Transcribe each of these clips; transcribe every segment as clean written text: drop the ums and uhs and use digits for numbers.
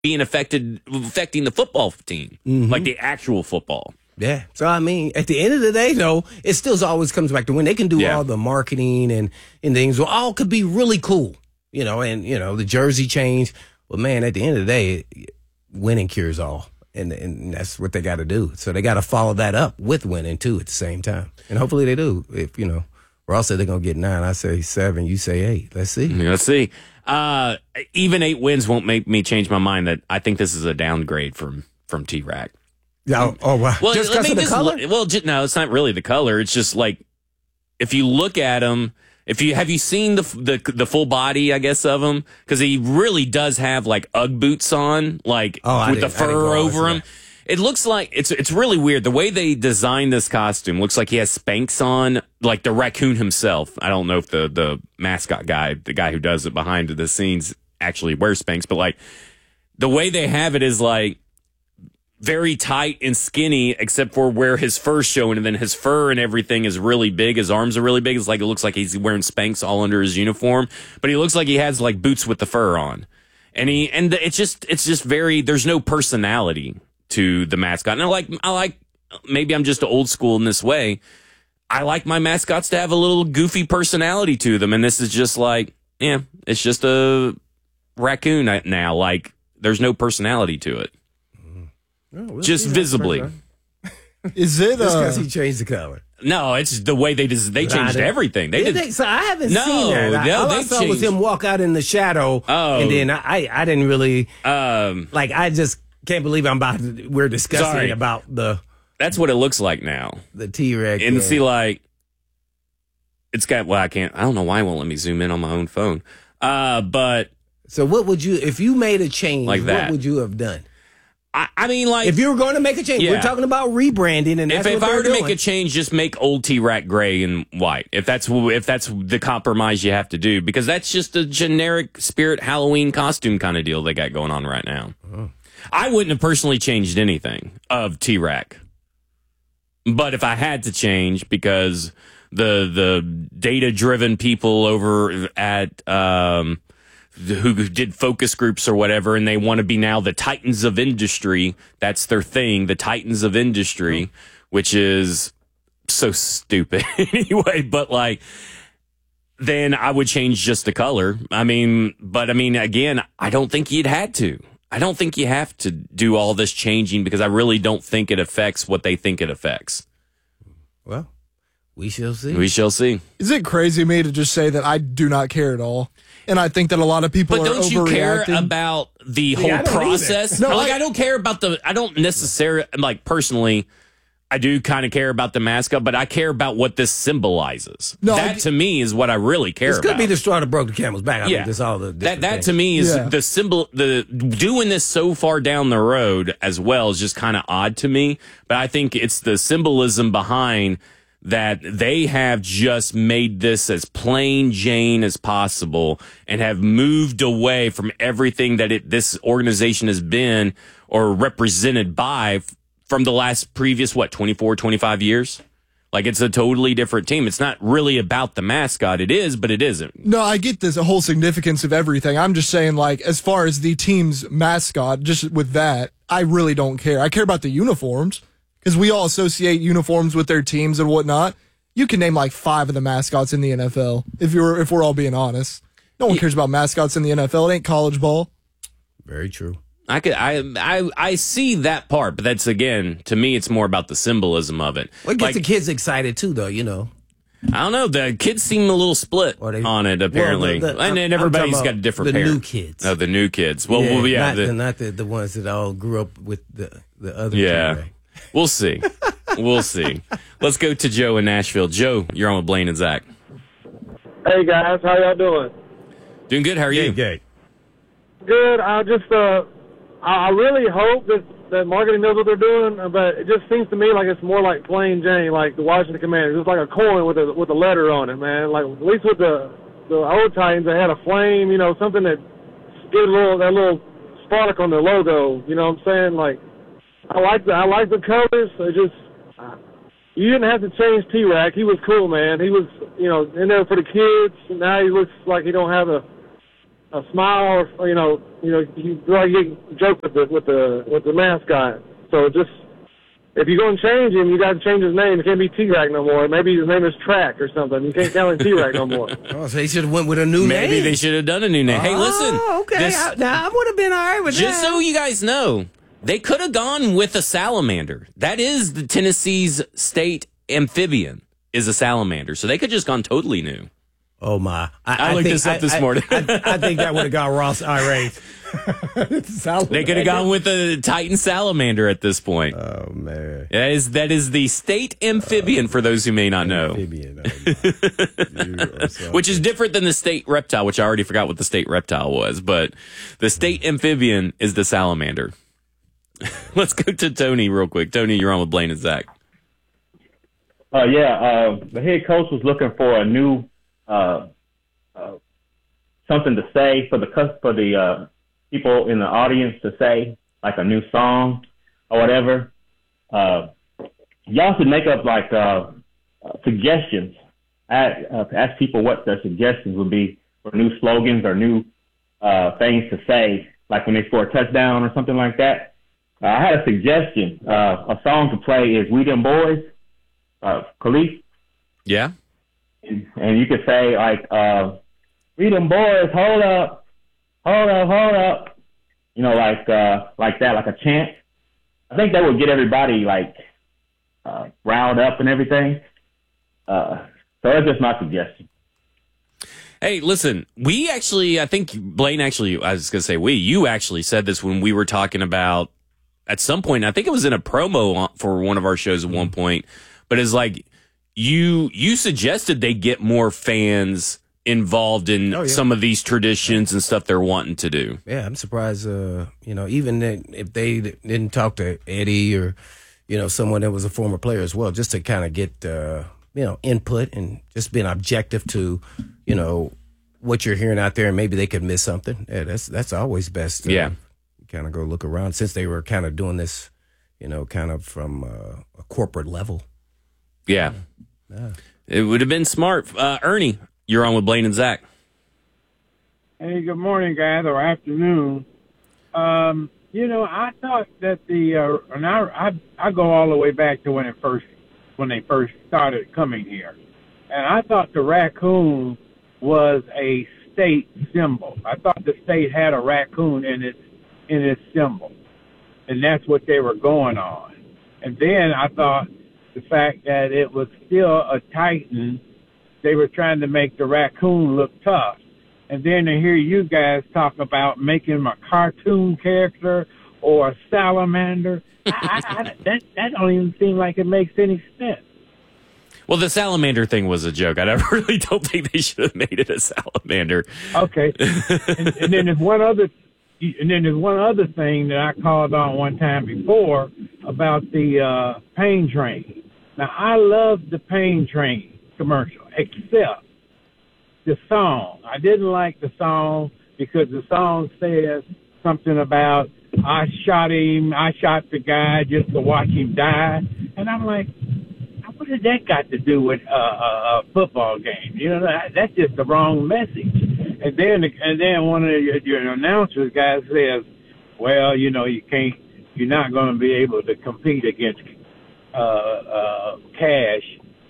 being affecting the football team, like the actual football. Yeah. So, I mean, at the end of the day, though, it still always comes back to when they can do all the marketing and things. Well, all could be really cool, and, the jersey change. But, man, at the end of the day, winning cures all. And that's what they got to do. So they got to follow that up with winning, too, at the same time. And hopefully they do. If, Ross said they're going to get 9. I say 7. You say 8. Let's see. Let's see. Even 8 wins won't make me change my mind that I think this is a downgrade from T-Rack. Oh, wow. Well, just because of the color? No, it's not really the color. It's just like, if you look at him, have you seen the full body, I guess, of him? Because he really does have like Ugg boots on, with the fur over him. It looks like it's really weird. The way they designed this costume looks like he has Spanx on, like the raccoon himself. I don't know if the mascot guy, the guy who does it behind the scenes, actually wears Spanx, but like the way they have it is like very tight and skinny, except for where his fur's showing, and then his fur and everything is really big. His arms are really big. It looks like he's wearing Spanx all under his uniform, but he looks like he has like boots with the fur on, and it's just very. There's no personality to the mascot, and I like. Maybe I'm just old school in this way. I like my mascots to have a little goofy personality to them, and this is just like, it's just a raccoon now. Like there's no personality to it. We'll just visibly. Is it just because he changed the color? No, it's the way they changed everything. They did. So I haven't seen that. All I saw was him walk out in the shadow, and then I didn't really I just can't believe we're discussing about the. That's what it looks like now. The T-Rex. And see, it's got. Well, I can't. I don't know why it won't let me zoom in on my own phone. But so what would you, if you made a change? Like that, what would you have done? I mean, if you were going to make a change, we're talking about rebranding, and that's if I were to make a change, just make old T-Rack gray and white. If that's the compromise you have to do, because that's just a generic Spirit Halloween costume kind of deal they got going on right now. I wouldn't have personally changed anything of T-Rack, but if I had to change, because the data-driven people over at who did focus groups or whatever, and they want to be now the titans of industry. That's their thing, the titans of industry, which is so stupid anyway. But then I would change just the color. Again, I don't think you'd had to. I don't think you have to do all this changing, because I really don't think it affects what they think it affects. Well, we shall see. We shall see. Is it crazy of me to just say that I do not care at all? And I think that a lot of people are overreacting. But don't you care about the whole process? No, I don't care about I don't necessarily, personally, I do kind of care about the mascot, but I care about what this symbolizes. No, that to me is what I really care about. This could be the straw that broke the camel's back. I mean, this all the that to me is the symbol. The doing this so far down the road as well is just kind of odd to me. But I think it's the symbolism behind that they have just made this as plain Jane as possible and have moved away from everything that this organization has been or represented by from the previous 24, 25 years. It's a totally different team. It's not really about the mascot. It is, but it isn't. No, I get this whole significance of everything. I'm just saying, as far as the team's mascot, just with that, I really don't care. I care about the uniforms, because we all associate uniforms with their teams and whatnot. You can name 5 of the mascots in the NFL if we're all being honest. No one cares about mascots in the NFL. It ain't college ball. Very true. I see that part, but that's, again, to me, it's more about the symbolism of it. Well, it gets the kids excited too, though. I don't know. The kids seem a little split on it, apparently. Well, and then everybody's got a different parent. The new kids. Oh, the new kids. Well, not the ones that all grew up with the other. Yeah. We'll see. We'll see. Let's go to Joe in Nashville. Joe, you're on with Blaine and Zach. Hey, guys. How y'all doing? Doing good. How are you? Good. Good. I really hope that marketing knows what they're doing, but it just seems to me like it's more like plain Jane, like the Washington Commanders. It's like a coin with a letter on it, man. At least with the old Titans, they had a flame, something that gave that little spark on their logo. You know what I'm saying? I like the colors. It just you didn't have to change T-Rack. He was cool, man. He was in there for the kids. Now he looks like he don't have a smile, or you joke with the mascot. So just if you're going to change him, you got to change his name. It can't be T-Rack no more. Maybe his name is Track or something. You can't call him T-Rack no more. Oh, so they should have went with a new name. Maybe they should have done a new name. Hey, listen. Okay. I would have been all right with that. Just so you guys know, they could have gone with a salamander. That is the Tennessee's state amphibian, is a salamander. So they could have just gone totally new. Oh, my. I looked this up this morning. I think that would have got Ross irate. They could have gone with a Titan salamander at this point. Oh, man. That is the state amphibian, for those who may not know. Amphibian. Which is different than the state reptile, which I already forgot what the state reptile was. But the state amphibian is the salamander. Let's go to Tony real quick. Tony, you're on with Blaine and Zach. The head coach was looking for a new something to say for the people in the audience to say, like a new song or whatever. Y'all should make up like suggestions. Ask people what their suggestions would be for new slogans or new things to say, like when they score a touchdown or something like that. I had a suggestion. A song to play is "We Them Boys," Khalif. Yeah. And you could say like, "We them boys, hold up, hold up, hold up," you know, like that, like a chant. I think that would get everybody like riled up and everything. So that's just my suggestion. Hey, listen, I think Blaine actually, I was going to say you actually said this when we were talking about, at some point, I think it was in a promo for one of our shows at one point, but it's like, you suggested they get more fans involved in some of these traditions and stuff they're wanting to do. Yeah, I'm surprised, even if they didn't talk to Eddie or, someone that was a former player as well, just to kind of get, input and just being objective to, what you're hearing out there, and maybe they could miss something. Yeah, that's always best. To kind of go look around, since they were kind of doing this, kind of from a corporate level. Yeah. It would have been smart. Ernie, you're on with Blaine and Zach. Hey, good morning, guys, or afternoon. I thought that and I go all the way back to when they first started coming here, and I thought the raccoon was a state symbol. I thought the state had a raccoon in its symbol, and that's what they were going on. And then I thought the fact that it was still a Titan, they were trying to make the raccoon look tough. And then to hear you guys talk about making him a cartoon character or a salamander, that don't even seem like it makes any sense. Well, the salamander thing was a joke. I really don't think they should have made it a salamander. Okay. and then there's one other thing that I called on one time before about the Pain Train. Now, I love the Pain Train commercial, except the song. I didn't like the song because the song says something about, I shot the guy just to watch him die. And I'm like, what has that got to do with a football game? That's just the wrong message. And then one of your announcers guys says, well, you're not going to be able to compete against Cash,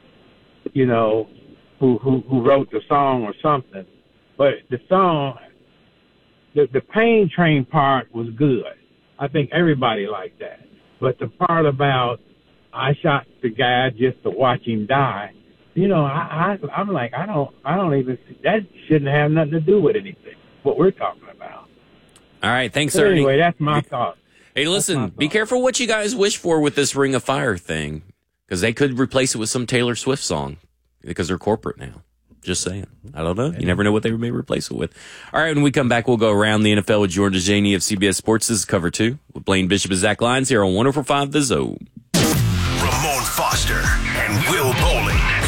who wrote the song or something. But the song, the Pain Train part was good. I think everybody liked that. But the part about I shot the guy just to watch him die, I'm like, I don't even, that shouldn't have nothing to do with anything, what we're talking about. All right, thanks, sir. Ernie. Anyway, that's my thought. Hey, listen, be careful what you guys wish for with this Ring of Fire thing, because they could replace it with some Taylor Swift song, because they're corporate now. Just saying. I don't know. You never know what they may replace it with. All right, when we come back, we'll go around the NFL with Jordan Dejaney of CBS Sports. This is Cover 2 with Blaine Bishop and Zach Lyons here on 104.5 The Zone. Ramon Foster and Will Bowling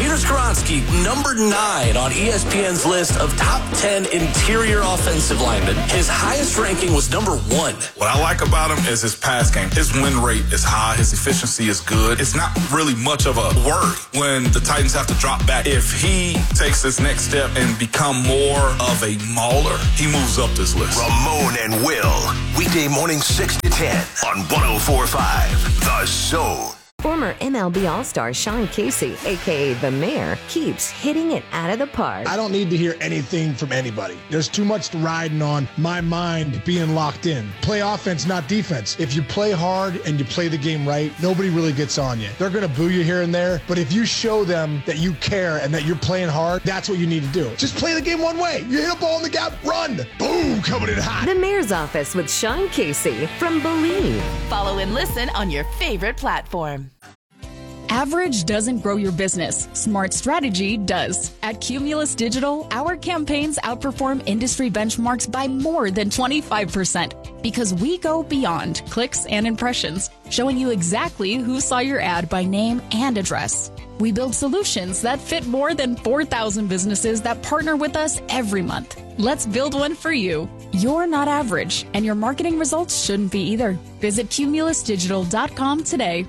Peter Skoronski, number 9 on ESPN's list of top 10 interior offensive linemen. His highest ranking was number 1. What I like about him is his pass game. His win rate is high. His efficiency is good. It's not really much of a worry when the Titans have to drop back. If he takes this next step and become more of a mauler, he moves up this list. Ramon and Will, weekday morning 6 to 10 on 104.5 The Zone. Former MLB All-Star Sean Casey, a.k.a. The Mayor, keeps hitting it out of the park. I don't need to hear anything from anybody. There's too much riding on my mind being locked in. Play offense, not defense. If you play hard and you play the game right, nobody really gets on you. They're going to boo you here and there, but if you show them that you care and that you're playing hard, that's what you need to do. Just play the game one way. You hit a ball in the gap, run. Boom, coming in hot. The Mayor's Office with Sean Casey from Believe. Follow and listen on your favorite platform. Average doesn't grow your business. Smart strategy does. At Cumulus Digital, our campaigns outperform industry benchmarks by more than 25% because we go beyond clicks and impressions, showing you exactly who saw your ad by name and address. We build solutions that fit more than 4,000 businesses that partner with us every month. Let's build one for you. You're not average, and your marketing results shouldn't be either. Visit cumulusdigital.com today.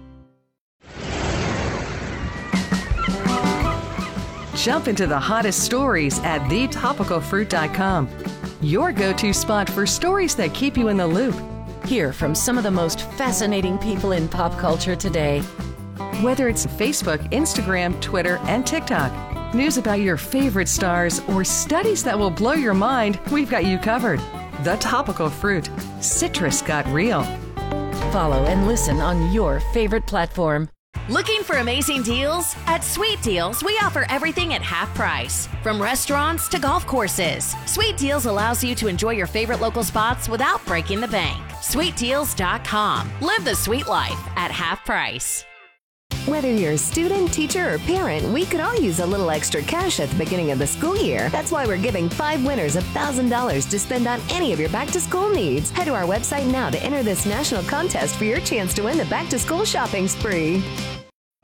Jump into the hottest stories at thetopicalfruit.com. Your go-to spot for stories that keep you in the loop. Hear from some of the most fascinating people in pop culture today. Whether it's Facebook, Instagram, Twitter, and TikTok, news about your favorite stars, or studies that will blow your mind, we've got you covered. The Topical Fruit. Citrus got real. Follow and listen on your favorite platform. Looking for amazing deals? At Sweet Deals, we offer everything at half price. From restaurants to golf courses, Sweet Deals allows you to enjoy your favorite local spots without breaking the bank. SweetDeals.com. Live the sweet life at half price. Whether you're a student, teacher, or parent, we could all use a little extra cash at the beginning of the school year. That's why we're giving 5 winners $1,000 to spend on any of your back-to-school needs. Head to our website now to enter this national contest for your chance to win the back-to-school shopping spree.